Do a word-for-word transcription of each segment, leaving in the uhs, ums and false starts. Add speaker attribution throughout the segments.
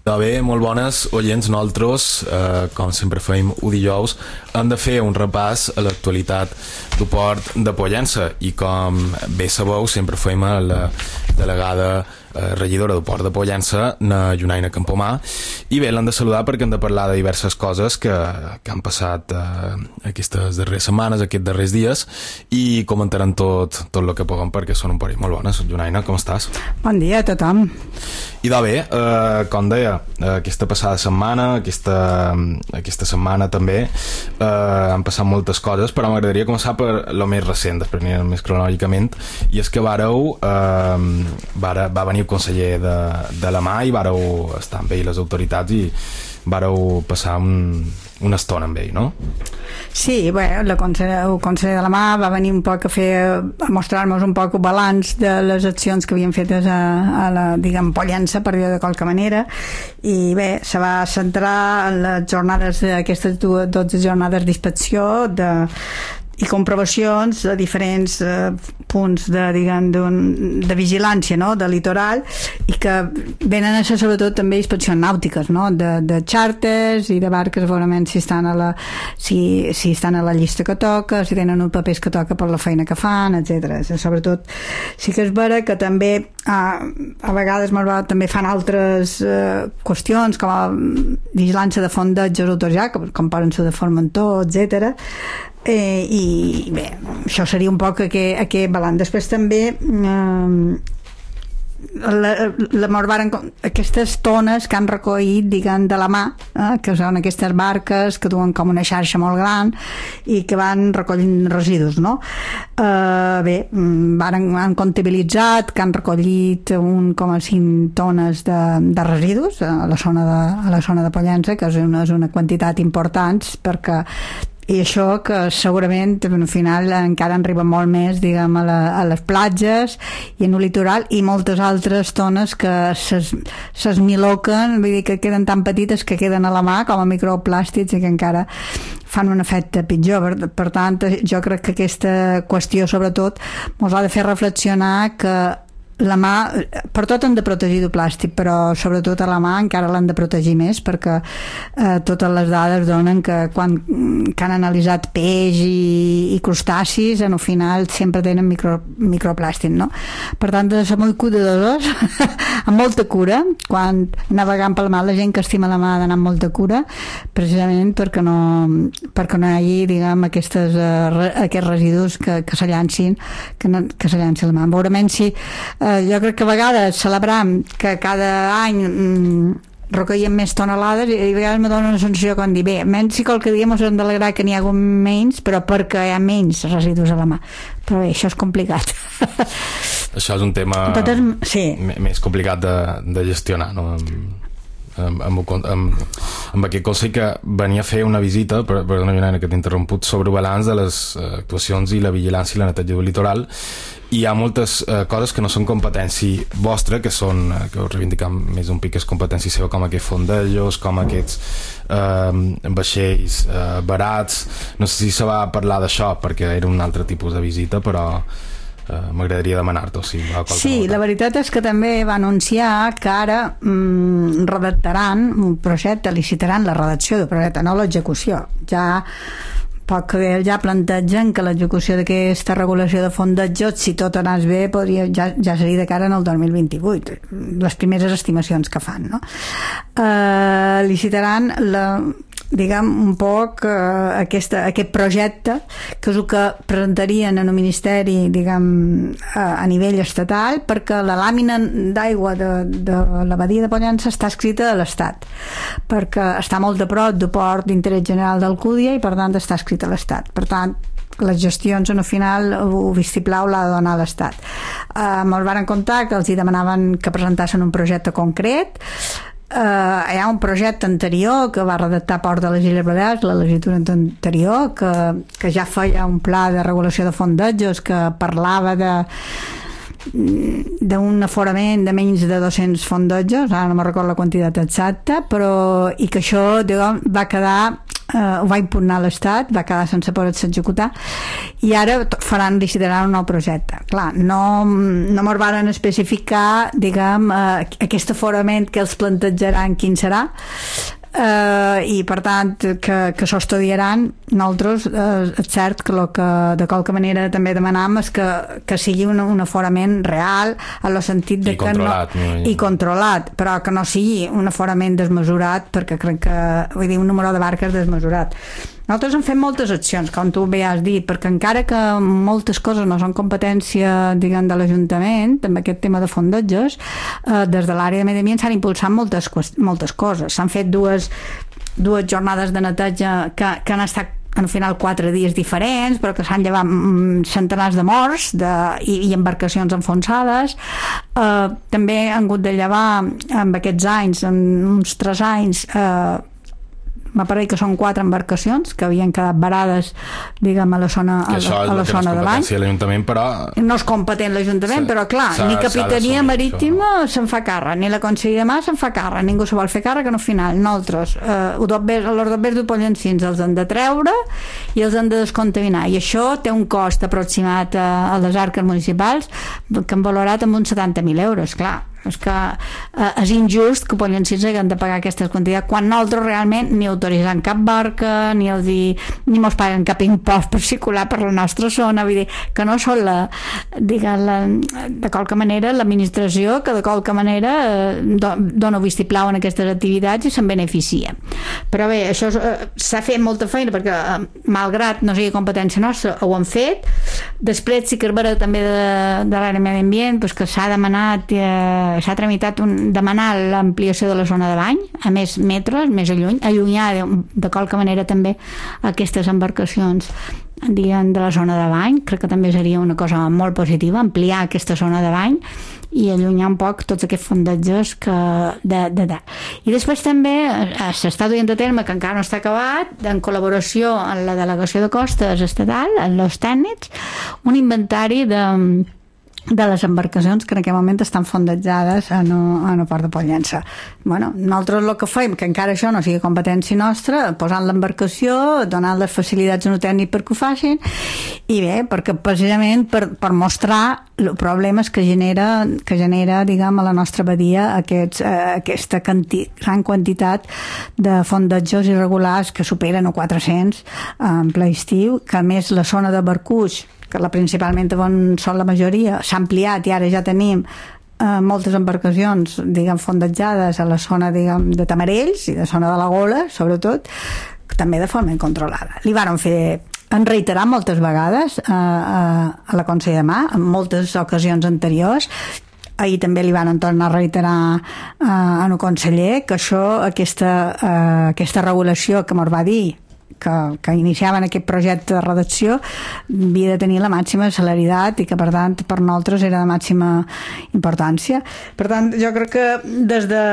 Speaker 1: Va bé, molt bones oients. Nosaltres, eh, com sempre fem un dijous, hem de fer un repàs a l'actualitat del port de Pollença i com bé sabeu sempre fem a la delegada eh, regidora del port de Pollença, na Junaina Campomà, i bé, l'hem de saludar perquè hem de parlar de diverses coses que, que han passat eh, aquestes darreres setmanes, aquests darrers dies, i comentaran tot, tot el que puguem perquè són un parell molt bones. Junaina, com estàs?
Speaker 2: Bon dia a tothom.
Speaker 1: I de bé, eh, com deia, aquesta passada setmana, aquesta, aquesta setmana també, eh, han passat moltes coses, però m'agradaria començar per lo més recent, després anirem més cronològicament, i és que vareu, eh, va, va venir el conseller de, de la mà i vareu estar amb ell, les autoritats, i vareu passar un, una estona amb ell, no?
Speaker 2: Sí, bé, la conseller, el conseller de la mà va venir un poc a fer, a mostrar-nos un poc el balanç de les accions que havien fetes a, a la, diguem, Pollença, per dir de qualque manera, i bé, se va centrar en les jornades, aquestes dotze jornades d'inspecció de i comprovacions de diferents eh, punts de, diguem, de vigilància, no?, de litoral, i que venen a ser sobretot també inspeccions nàutiques, no?, de, de xàrters i de barques, veurament si estan a la si, si estan a la llista que toca, si tenen els papers que toca per la feina que fan, etcètera. Sobretot sí que és vera que també a, a vegades també fan altres eh, qüestions com a vigilància de fondejos autoritzats, com poden ser de Formentor, etcètera. Eh, i bé, això seria un poc aquest, aquest balanç. Després també eh, la, la morvaren, aquestes tones que han recollit, diguem, de la mà, eh, que són aquestes barques que duen com una xarxa molt gran i que van recollint residus, no? Eh, bé, van, han comptabilitzat que han recollit un coma cinc tones de, de residus a la zona de, a la zona de Pollença, que és una, és una quantitat important, perquè i això que segurament al final encara en arriba molt més, diguem, a, la, a les platges i en el litoral, i moltes altres tones que s'esmiloquen, vull dir que queden tan petites que queden a la mà com a microplàstics i que encara fan un efecte pitjor. Per, per tant, jo crec que aquesta qüestió sobretot ens ha de fer reflexionar que la mà, per tot hem de protegir el plàstic, però sobretot a la mà encara l'han de protegir més, perquè eh, totes les dades donen que quan que han analitzat peix i, i crustacis, en el final sempre tenen micro, microplàstic, no? Per tant, de ser molt cuidadosos amb molta cura, quan navegant pel mar, la gent que estima la mà ha d'anar amb molta cura, precisament perquè no perquè no hi hagi, diguem, aquestes, uh, aquests residus que, que se llancin que, no, que se llancin a la mà. Veurem si eh, jo crec que a vegades celebram que cada any mm, recollem més tonelades i a vegades me dona una sensació com dir, bé, menys si qualque dia ens hem d'alegrar que n'hi ha menys, però perquè hi ha menys residus a la mà. Però bé, això és complicat.
Speaker 1: Això és un tema
Speaker 2: Totes, sí.
Speaker 1: més complicat de, de gestionar, no? Amb, amb, amb, amb aquest consell que venia a fer una visita, perdona Junaina que t'he interromput, sobre el balanç de les actuacions i la vigilància i la neteja del litoral, i hi ha moltes eh, coses que no són competència vostra, que són, eh, que us reivindicam més un pic, és competència seva, com aquests fondejos, com aquests eh, vaixells eh, barats. No sé si se va parlar d'això perquè era un altre tipus de visita, però Uh, m'agradaria demanar-t'ho si va qualque
Speaker 2: Sí,
Speaker 1: nota.
Speaker 2: La veritat és que també va anunciar que ara mm, redactaran un projecte, licitaran la redacció del projecte, no l'execució. Ja poc que ja plantegen que l'execució d'aquesta regulació de fondejos, si tot anés bé, podria, ja, ja seria de cara en el dos mil vint-i-vuit, les primeres estimacions que fan, no? Uh, licitaran la diguem un poc eh, aquesta, aquest projecte, que és el que presentarien en el Ministeri, diguem, a, a nivell estatal, perquè la làmina d'aigua de, de la badia de Pollença està escrita a l'Estat, perquè està molt a prop del port d'interès general d'Alcúdia i per tant està escrita a l'Estat. Per tant, les gestions en el final el vistiplau l'ha de donar a l'Estat. Eh, Ens van contar que els hi demanaven que presentassin un projecte concret. Uh, hi ha un projecte anterior que va redactar Port de les Illes Balears, la legislatura anterior, que, que ja feia un pla de regulació de fondejos que parlava de d'un aforament de menys de dos-cents fondejos, ara no me'n recordo la quantitat exacta, però i que això, diguem, va quedar eh, ho va impugnar l'Estat, va quedar sense poder-se executar, i ara faran, licitaran un nou projecte. Clar, no, no mos varen especificar, diguem, eh, aquest aforament que els plantejaran quin serà, Uh, i per tant que, que s'ho estudiaran. Nosaltres uh, és cert que el que de qualque manera també demanam és que, que sigui un, un aforament real en el sentit de
Speaker 1: I
Speaker 2: que
Speaker 1: controlat,
Speaker 2: no,
Speaker 1: no,
Speaker 2: i controlat, però que no sigui un aforament desmesurat, perquè crec que, vull dir, un número de barques desmesurat. Nosaltres hem fet moltes accions, com tu bé has dit, perquè encara que moltes coses no són competència, diguem, de l'Ajuntament, amb aquest tema de fondatges, eh, des de l'àrea de medi ambient s'han impulsat moltes, moltes coses. S'han fet dues, dues jornades de neteja que, que han estat al final quatre dies diferents, però que s'han llevat centenars de morts de, i, i embarcacions enfonsades. Eh, també han hagut de llevar en aquests anys, en uns tres anys, eh, m'apareix que són quatre embarcacions que havien quedat varades, diguem, a la zona, a la, a la zona de l'any.
Speaker 1: L'Ajuntament, però...
Speaker 2: No és competent l'Ajuntament, però clar, ni Capitania Marítima se'n fa càrrec, ni la Conselleria de Mar se'n fa càrrec, ningú se vol fer càrrec, que no, al final nosaltres eh, els dobbers de Pollancins els han de treure i els han de descontaminar, i això té un cost aproximat a, a les arques municipals que han valorat amb uns setanta mil euros. Clar, és que eh, és injust que Pollancins hagin de pagar aquestes quantitats quan nosaltres realment ni autoritzem cap barca, ni els hi, ni mos paguen cap impost per circular per la nostra zona. Vull dir que no són la, diguem, la, de qualque manera l'administració que de qualque manera eh, dona vistiplau en aquestes activitats i se'n beneficia. Però bé, això eh, s'ha fet molta feina perquè eh, malgrat no sigui competència nostra ho han fet. Després sí que és vera també de, de l'àrea de medi ambient, pues, que s'ha demanat eh, s'ha tramitat un, demanar l'ampliació de la zona de bany a més metres, més alluny, allunyar de, de qualque manera també aquestes embarcacions, diguem, de la zona de bany. Crec que també seria una cosa molt positiva, ampliar aquesta zona de bany i allunyar un poc tots aquests fondatges que de, de, de. I després també eh, s'està duent a terme, que encara no està acabat, en col·laboració amb la delegació de costes estatal, amb els tècnics, un inventari de de les embarcacions que en aquest moment estan fondatjades en el port de Pollença. Bueno, nosaltres el que fem, que encara això no sigui competència nostra, posant l'embarcació, donant les facilitats a un tècnic perquè ho facin, i bé, perquè precisament per, per mostrar els problemes que genera, que genera, diguem, a la nostra badia aquests, eh, aquesta quanti, gran quantitat de fondatges irregulars que superen a quatre-cents en ple estiu, que a més la zona de Barcuix, que la principalment on són la majoria, s'ha ampliat i ara ja tenim eh, moltes embarcacions, diguem, fondatjades a la zona, diguem, de Tamarells i de zona de la Gola, sobretot, també de forma incontrolada. Li varen fer en reiterar moltes vegades eh, a la Consell de Mar, en moltes ocasions anteriors. Ahir també li van tornar a reiterar eh, a un conseller que això, aquesta, eh, aquesta regulació que mos va dir que, que iniciaven aquest projecte de redacció havia de tenir la màxima celeritat i que per tant per nosaltres era de màxima importància. Per tant jo crec que des de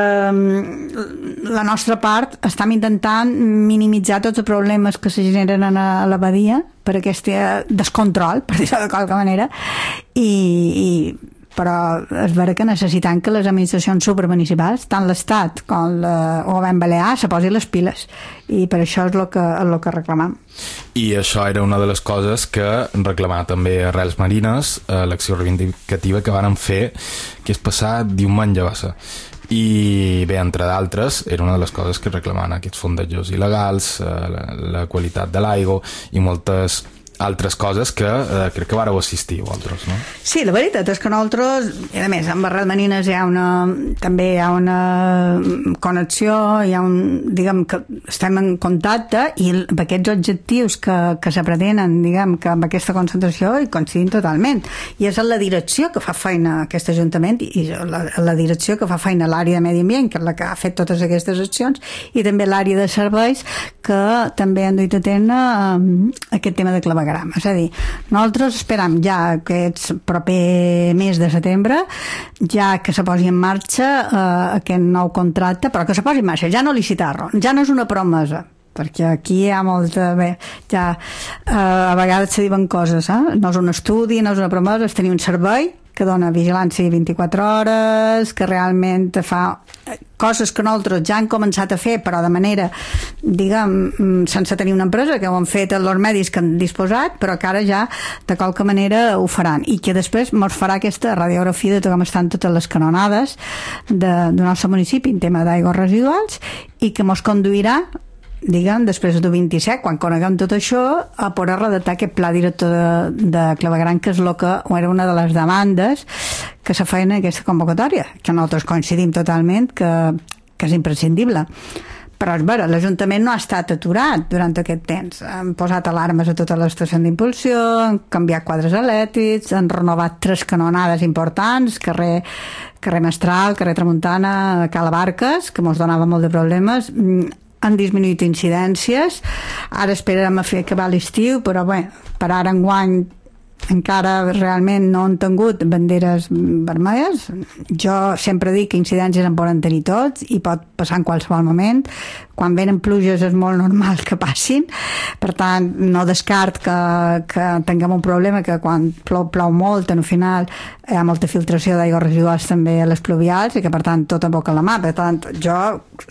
Speaker 2: la nostra part estem intentant minimitzar tots els problemes que se generen a la badia per aquest descontrol, per dir-ho de qualque manera, i, i però és vera que necessitem que les administracions supramunicipals, tant l'Estat com el govern balear, se posin les piles, i per això és el que, el que reclamam.
Speaker 1: I això era una de les coses que reclamava també Arrels Marines, eh, l'acció reivindicativa que varen fer, que és passar diumenge va ser. I bé, entre d'altres, era una de les coses que reclamaven aquests fondatges il·legals, eh, la, la qualitat de l'aigua i moltes altres coses que eh, crec que vareu assistir vosaltres, no?
Speaker 2: Sí, la veritat és que nosaltres, i a més amb Arrels Marines hi ha una, també hi ha una connexió, hi ha un, diguem, que estem en contacte i amb aquests objectius que, que se pretenen, diguem, que amb aquesta concentració hi coincidim totalment, i és la direcció que fa feina aquest Ajuntament i la, la direcció que fa feina l'àrea de medi ambient, que és la que ha fet totes aquestes accions, i també l'àrea de serveis que també han duit a terme eh, aquest tema de clavegueram. És a dir, nosaltres esperam ja aquest proper mes de setembre ja que se posi en marxa eh, aquest nou contracte, però que se posi en marxa, ja no licitar-lo, ja no és una promesa, perquè aquí hi ha molta... Bé, ja eh, a vegades se diuen coses, eh? No és un estudi, no és una promesa, és tenir un servei que dona vigilància vint-i-quatre hores, que realment fa coses que nosaltres ja han començat a fer, però de manera, diguem, sense tenir una empresa, que ho han fet els medis que han disposat, però que ara ja de qualque manera ho faran, i que després mos farà aquesta radiografia de com estan totes les canonades de, del nostre municipi en tema d'aigües residuals, i que mos conduirà, diguem, després del vint-i-set, quan coneguem tot això, a poder redactar aquest pla director de, de clavegueram, que és lo que era una de les demandes que se feien en aquesta convocatòria, que nosaltres coincidim totalment que, que és imprescindible. Però és vera, l'Ajuntament no ha estat aturat durant aquest temps. Han posat alarmes a totes les estacions d'impulsió, han canviat quadres elèctrics, han renovat tres canonades importants, carrer, carrer Mestral, carrer Tramuntana, Cala Barques, que mos donava molt de problemes. Han disminuït incidències, ara esperarem a fer acabar l'estiu, però bé, per ara enguany encara realment no han tingut banderes vermelles. Jo sempre dic que incidències en poden tenir tots i pot passar en qualsevol moment. Quan venen pluges és molt normal que passin, per tant no descart que, que tinguem un problema, que quan plou, plou molt al final hi ha molta filtració d'aigües residuals també a les pluvials, i que per tant tot aboca la mà. Per tant jo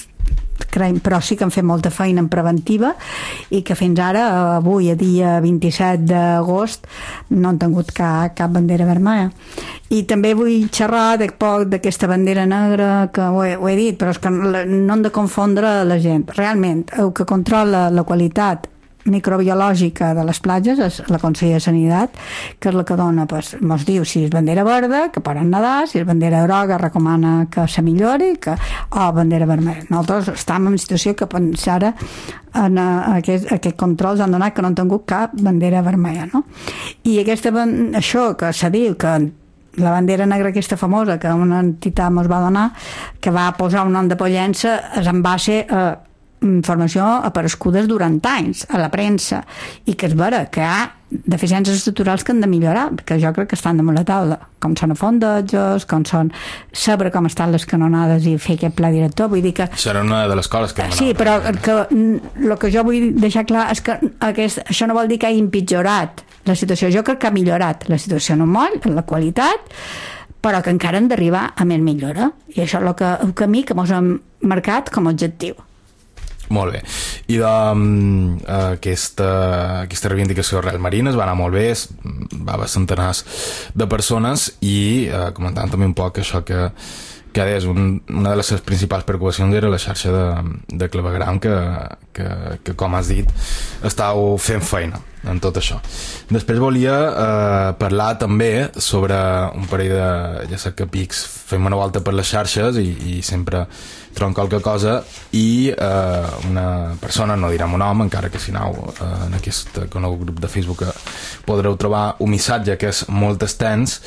Speaker 2: creiem, però sí que han fet molta feina en preventiva, i que fins ara, avui a dia vint-i-set d'agost, no han tingut cap, cap bandera vermella. I també vull xerrar de poc d'aquesta bandera negra, que ho he, ho he dit, però és que no hem de confondre la gent. Realment, el que controla la qualitat microbiològica de les platges és la Conselleria de Sanitat, que és la que dona, pues, mos diu si és bandera verda, que poden nedar, si és bandera groga recomana que se millori, que, o bandera vermella. Nosaltres estem en una situació que fins ara en aquest, aquest controls han donat que no han tingut cap bandera vermella, no? I aquesta, això que se diu que la bandera negra aquesta famosa que una entitat ens va donar, que va posar un nom de Pollença, és en base a informació aparegudes durant anys a la premsa, i que és vera que hi ha deficiències estructurals que han de millorar, que jo crec que estan damunt la taula, com són fondejos, com són saber com estan les canonades i fer aquest pla director. Vull dir que
Speaker 1: això era una de les coses que
Speaker 2: sí, però que, el que jo vull deixar clar és que aquest, això no vol dir que hagi empitjorat la situació. Jo crec que ha millorat la situació en un moll, en la qualitat, però que encara hem d'arribar a més millora, i això és el, que, el camí que ens hem marcat com a objectiu.
Speaker 1: Molt bé. I de, um, aquesta, aquesta reivindicació Real Marines va anar molt bé, va haver centenars de persones, i uh, comentant també un poc això que, que és un, una de les seves principals preocupacions era la xarxa de, de clavegueram, que, que, que com has dit estàu fent feina en tot això. Després volia eh, parlar també sobre un parell de, ja sé que pics fem una volta per les xarxes i, i sempre trobem qualque cosa, i eh, una persona, no direm un home, encara que si aneu eh, en aquest conegut grup de Facebook podreu trobar un missatge que és molt extens,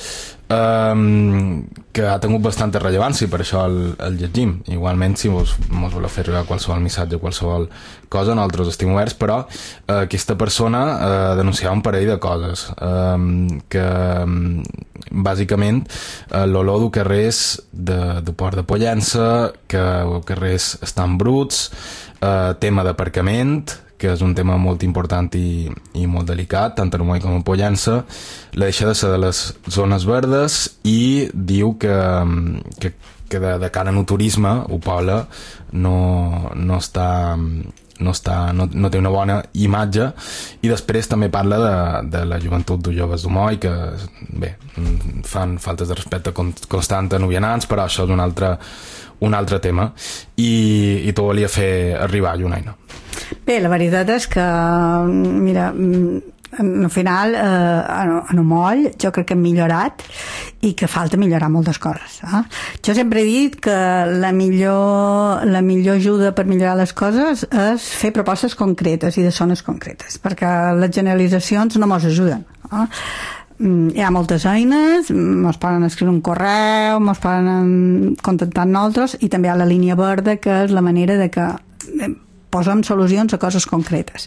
Speaker 1: Um, que ha tingut bastanta rellevància, i per això el, el llegim. Igualment, si vos, vos voleu fer arribar qualsevol missatge, qualsevol cosa, nosaltres estem oberts, però uh, aquesta persona uh, denunciava un parell de coses, um, que um, bàsicament uh, l'olor de carrers de, de Port de Pollença, que els carrers estan bruts, uh, tema d'aparcament, que és un tema molt important i, i molt delicat, tant a Armoi com a Pollença, la deixa de ser de les zones verdes, i diu que, que, que de, de cara al turisme el poble no, no està no, està, no, no té una bona imatge. I després també parla de, de la joventut de joves d'Armoi, que bé, fan faltes de respecte constant a novianants, però això és un altre, un altre tema, i, i t'ho volia fer arribar, Llunaina.
Speaker 2: Bé, la veritat és que, mira, al final, eh, en un moll, jo crec que hem millorat, i que falta millorar moltes coses. Eh? Jo sempre he dit que la millor, la millor ajuda per millorar les coses és fer propostes concretes i de zones concretes, perquè les generalitzacions no mos ajuden. Eh? Hi ha moltes eines, ens poden escriure un correu, ens poden contactar amb nosaltres, i també hi ha la línia verda, que és la manera de que posem solucions a coses concretes.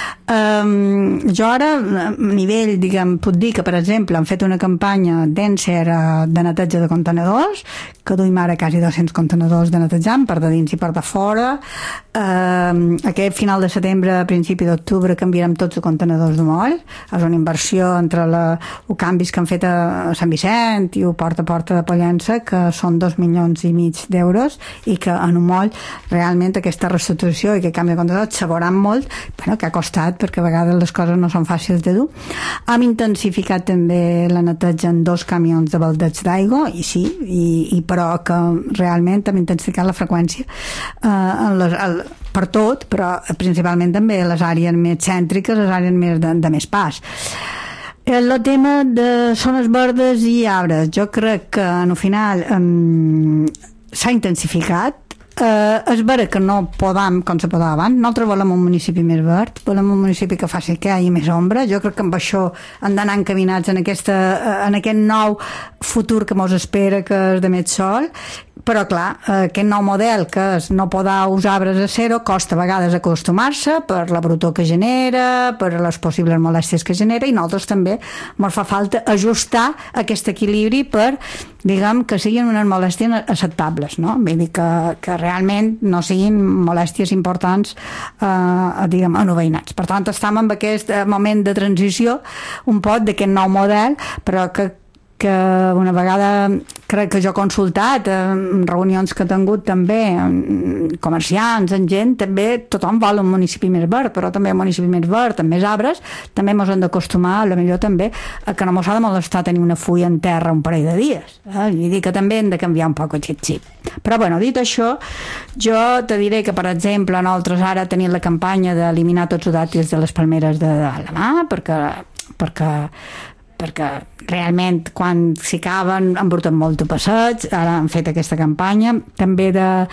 Speaker 2: Um, jo ara, a nivell, diguem, puc dir que, per exemple, hem fet una campanya d'Encer de neteja de contenedors, que duim ara quasi dos-cents contenedors de netejant, per de dins i per de fora. Um, aquest final de setembre, a principi d'octubre, canviarem tots els contenedors de moll. És una inversió entre la, els canvis que han fet a Sant Vicent i el porta a porta de Pollença, que són dos milions i mig d'euros, i que en un moll realment aquesta reestructuració i aquest canvi de contenidors s'aveuran molt, bueno, que ha costat, perquè a vegades les coses no són fàcils de dur. Hem intensificat també la neteja en dos camions de baldeig d'aigua, i sí, i, i però que realment hem intensificat la freqüència eh, en les, el, per tot, però principalment també les àrees més cèntriques, les àrees més de, de més pas. El tema de zones verdes i arbres, jo crec que en el final um, s'ha intensificat. Uh, és vera que no podem com se podava abans. Nosaltres volem un municipi més verd, volem un municipi que faci que hi hagi més ombra. Jo crec que amb això hem d'anar encaminats en, aquesta, en aquest nou futur que mos espera, que és de més sol. Però clar, aquest nou model que és no podar usar arbres a zero costa a vegades acostumar-se per la brutor que genera, per les possibles molèsties que genera, i nosaltres també ens fa falta ajustar aquest equilibri per, diguem, que siguin unes molèsties acceptables, no? Vull dir que, que realment no siguin molèsties importants eh, diguem, en veïnats. Per tant, estem en aquest moment de transició un poc d'aquest nou model, però que que una vegada crec que jo he consultat en reunions que he tingut també en comerciants, en gent, també tothom vol un municipi més verd, però també un municipi més verd, amb més arbres, també ens hem d'acostumar, a lo millor també, a que no mos ha de molestar tenir una fulla en terra un parell de dies. Eh? I dir que també hem de canviar un poc el xip-xip. Però bueno, dit això, jo te diré que, per exemple, nosaltres ara tenim la campanya d'eliminar tots els dàtils de les palmeres de la mà, perquè perquè perquè realment quan s'hi caben han portat molt de passeig, ara han fet aquesta campanya, també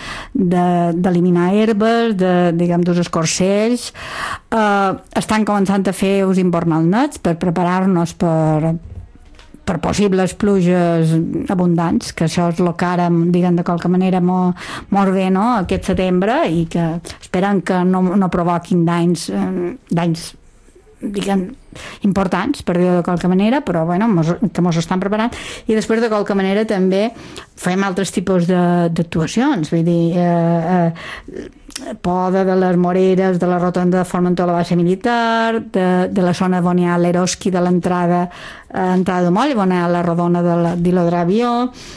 Speaker 2: d'eliminar de, de, herbes, de, diguem, dels escorcells. Eh, estan començant a fer us invernals nets per preparar-nos per per possibles pluges abundants, que això és el que ara, diguem, de qualque manera molt, molt bé, no?, aquest setembre, i que esperen que no, no provoquin danys, danys diguem, importants, per dir-ho de qualque manera, però bueno, mos, que mos estan preparant. I després, de qualque manera, també fem altres tipus d'actuacions, vull dir, eh, eh, poda de les moreres, de la rotonda de Formentor a la base militar, de, de la zona on hi ha l'Eroski de l'entrada eh, entrada de Moll, on hi ha la rodona de l'Hidroavió,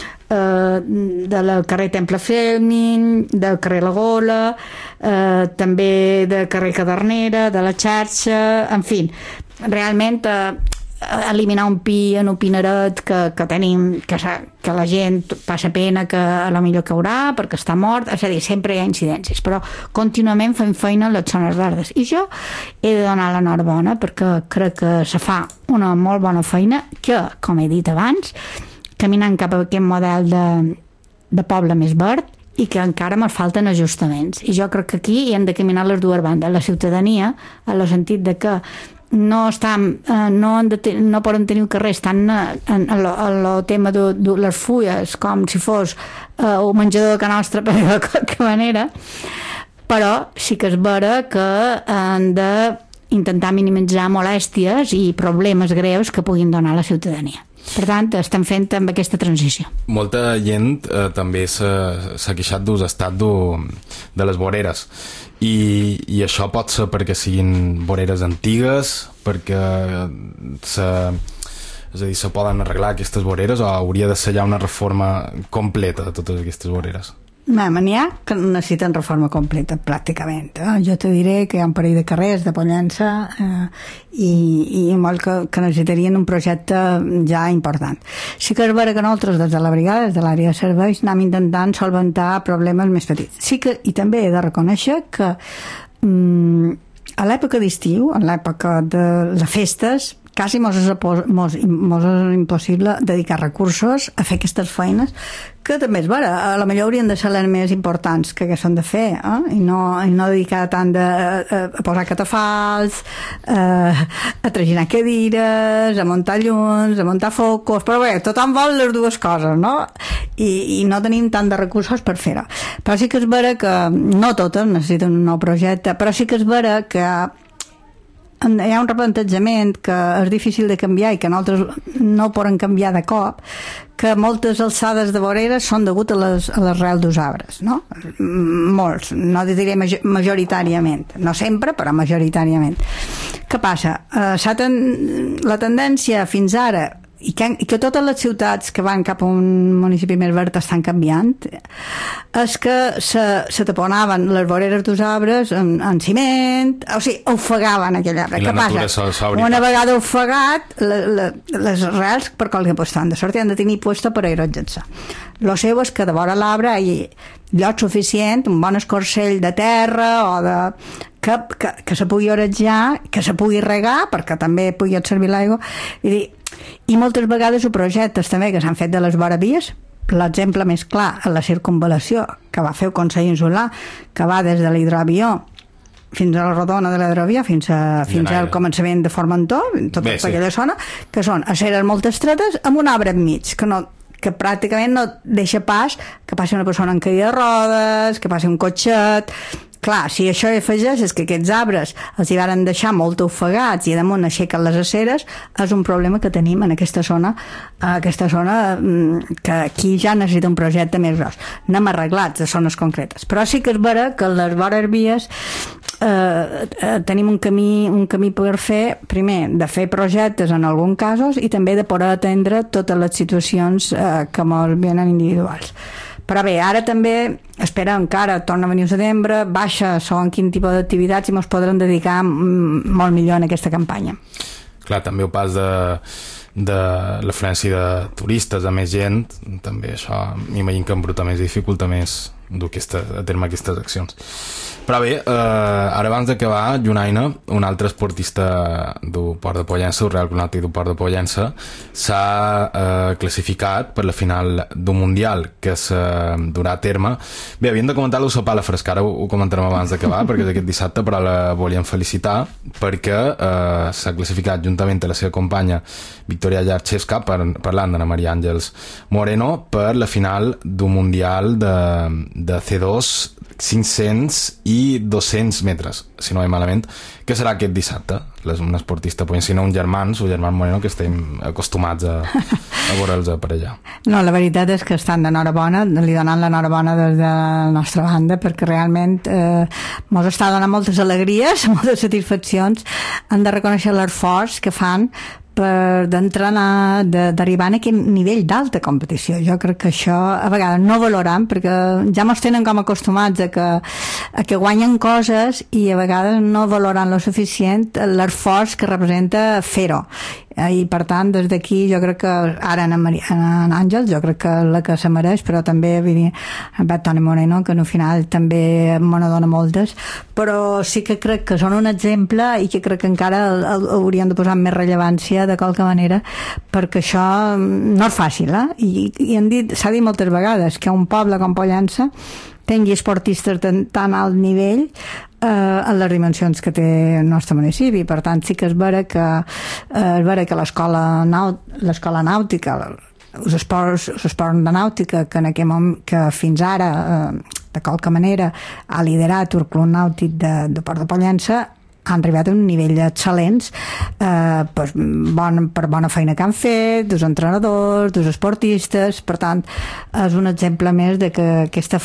Speaker 2: eh, del carrer Temple Felmin, del carrer La Gola, eh, també del carrer Cadernera, de la xarxa, en fi, realment eh, eliminar un pi en un pineret que, que tenim, que, que la gent passa pena, que a lo millor caurà perquè està mort, és a dir, sempre hi ha incidències, però contínuament fem feina a les zones verdes, i jo he de donar l'enhorabona perquè crec que se fa una molt bona feina, que, com he dit abans, caminant cap a aquest model de, de poble més verd, i que encara ens falten ajustaments, i jo crec que aquí hi hem de caminar les dues bandes, la ciutadania, en el sentit de que no estan, eh, no, han de ten, no poden tenir el carrer, estan en el tema de, de les fulles com si fos eh, un menjador de Can Nostra, per dir-ho de qualque manera, però sí que és vera que han d'intentar minimitzar molèsties i problemes greus que puguin donar a la ciutadania. Per tant, estem fent amb aquesta transició.
Speaker 1: Molta gent eh, també s'ha queixat d'un estat de les voreres, i, i això pot ser perquè siguin voreres antigues, perquè se, és a dir, se poden arreglar aquestes voreres, o hauria de ser ja una reforma completa de totes aquestes voreres?
Speaker 2: N'hi ha que necessiten reforma completa, pràcticament. Eh? Jo te diré que hi ha un parell de carrers de Pollença eh, i, i molt que, que necessitarien un projecte ja important. Sí que és vera que nosaltres, des de la brigada, des de l'àrea de serveis, anem intentant solventar problemes més petits. Sí que, i també he de reconèixer que mm, a l'època d'estiu, en l'època de les festes, quasi mos és, mos, mos és impossible dedicar recursos a fer aquestes feines que també és vera, a la millor haurien de ser les més importants que, que s'han de fer, eh? I, no, i no dedicar tant de, a, a posar catafals, a, a traginar cadires, a muntar llums, a muntar focus, però bé, tothom vol les dues coses, no? I, i no tenim tant de recursos per fer-ho. Però sí que és vera que, no totes necessiten un nou projecte, però sí que és vera que hi ha un replantejament que és difícil de canviar i que nosaltres no poden canviar de cop, que moltes alçades de voreres són degut a les, a les rels dels arbres, no? Molts, no diré majoritàriament, no sempre, però majoritàriament. Què passa? Uh, ten, la tendència fins ara, i que, i que totes les ciutats que van cap a un municipi més verd estan canviant, és que se, se taponaven les voreres dels arbres en, en ciment, o sigui, ofegaven aquell arbre. Què passa? Una vegada ofegat, le, le, les rels per qualque lloc han de sortir, han de tenir puesto per aerogetzar. Lo seu és que de vora l'arbre hi ha lloc suficient, un bon escorcell de terra o de... que, que, que se pugui orejar, que se pugui regar, perquè també pugui servir l'aigua, i dir, i moltes vegades ho projectes també que s'han fet de les voravies. L'exemple més clar és la circunvalació que va fer el Consell Insular, que va des de l'hidroavió fins a la rodona de l'hidroavió fins, a, fins al començament de Formentor, tota Bé, sí. aquella zona, que són aceres molt estretes amb un arbre enmig, que no que pràcticament no deixa pas que passi una persona en cadira de rodes, que passi un cotxet. Clar, si això hi afegeix és que aquests arbres els hi van deixar molt ofegats i damunt aixequen les aceres, és un problema que tenim en aquesta zona, aquesta zona que aquí ja necessita un projecte més gros. Anem arreglats de zones concretes. Però sí que és vera que les vores vies eh, eh, tenim un camí, un camí per fer, primer, de fer projectes en alguns casos i també de poder atendre totes les situacions eh, que ens venen individuals. Però bé, ara també espera encara, torna a venir el setembre, baixa segons quin tipus d'activitats i ens podrem dedicar molt millor en aquesta campanya.
Speaker 1: Clar, també el pas de, de l'afluència de turistes, de més gent, també això m'imagino que embruta més, dificulta més dur aquesta, a terme aquestes accions. Però bé, eh, ara abans d'acabar, Junaina, un altre esportista del Port de Pollença, el Real Club Nàutic del Port de Pollença, s'ha eh, classificat per la final d'un Mundial que se durà a terme. Bé, havíem de comentar-lo a la fresca, ara ho, ho comentarem abans d'acabar, perquè és aquest dissabte, però la volíem felicitar perquè eh, s'ha classificat juntament a la seva companya Victoria Yarchevska, per, parlant d'Anna Maria Àngels Moreno, per la final d'un Mundial de de C dos, cinc-cents i dos-cents metres, si no vaig malament, que serà aquest dissabte. Les, un esportista, si no un germans o germán Moreno, que estem acostumats a, a veure'ls per allà.
Speaker 2: No, la veritat és que estan d'enhorabona, li donen l'enhorabona des de la nostra banda, perquè realment eh, mos està donant moltes alegries, moltes satisfaccions. Han de reconèixer l'esforç que fan per d'entrenar, d'arribar a aquest nivell d'alta competició. Jo crec que això a vegades no valoram, perquè ja mos tenen com acostumats a que, a que guanyen coses i a vegades no valoran lo suficient l'esforç que representa fer-ho. I per tant, des d'aquí jo crec que ara en, en Àngels jo crec que la que se mereix, però també en Toni Moreno, que al final també me n'adona moltes, però sí que crec que són un exemple i que crec que encara hauríem de posar més rellevància de qualque manera, perquè això no és fàcil, eh? I, i han dit, s'ha dit moltes vegades que un poble com Pollença tingui esportistes de tan alt nivell eh, en les dimensions que té el nostre municipi. Per tant, sí que és vera que, eh, és vera que l'escola l'escola nàutica, els esports, els esports de nàutica, que, en aquest moment, que fins ara, eh, de qualque manera, ha liderat el Club Nàutic de, de Port de Pollença, han arribat a un nivell excel·lents eh, per, bon, per bona feina que han fet, dels entrenadors, dels esportistes. Per tant, és un exemple més de que aquesta